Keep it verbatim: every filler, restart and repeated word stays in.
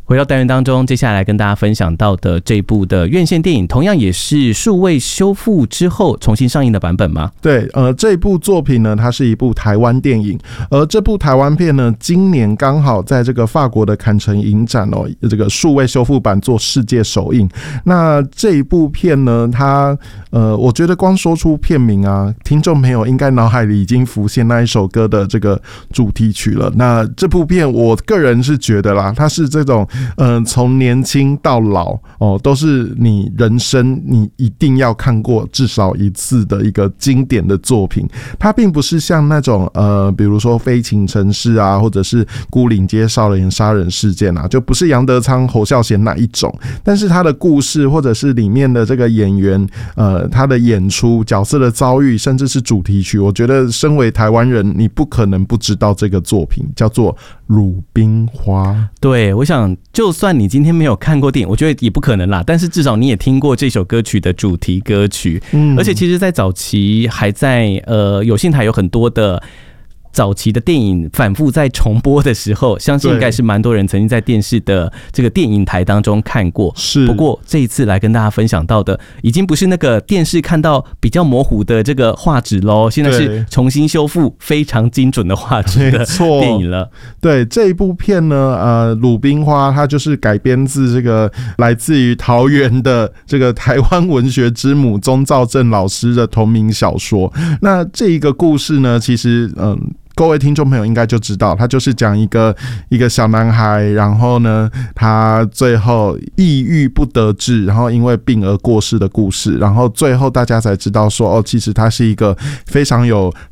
回到单元当中，接下来跟大家分享到的这部的院线电影，同样也是数位修复之后重新上映的版本吗？ 对，呃，这部作品呢，它是一部台湾电影，而这部台湾片呢，今年刚好在这个法国的坎城影展哦，这个数位修复版做世界首映。那这一部片呢，它呃，我觉得光说出片名啊，听众朋友应该脑海里已经浮现那一首歌的这个主题曲了。那这部片，我个人是觉得啦，它是这种。嗯，从年轻到老哦，都是你人生你一定要看过至少一次的一个经典的作品。它并不是像那种呃，比如说《悲情城市》啊，或者是《牯岭街少年杀人事件》啊，就不是杨德昌、侯孝贤那一种。但是他的故事，或者是里面的这个演员，呃，他的演出、角色的遭遇，甚至是主题曲，我觉得身为台湾人，你不可能不知道这个作品，叫做《鲁冰花》。 对，我想。就算你今天没有看过电影，我觉得也不可能啦，但是至少你也听过这首歌曲的主题歌曲。嗯，而且其实在早期还在呃有线台有很多的早期的电影反复在重播的时候，相信应该是蛮多人曾经在电视的这个电影台当中看过。是，不过这一次来跟大家分享到的，已经不是那个电视看到比较模糊的这个画质咯，现在是重新修复非常精准的画质的电影了。 对，这一部片呢，呃，《鲁冰花》它就是改编自这个来自于桃园的这个台湾文学之母钟肇政老师的同名小说。那这一个故事呢，其实嗯。各位听众朋友应该就知道，他就是讲一个一个小男孩，然后呢，他最后抑郁不得志，然后因为病而过世的故事。然后最后大家才知道说，哦，其实他是一个非常有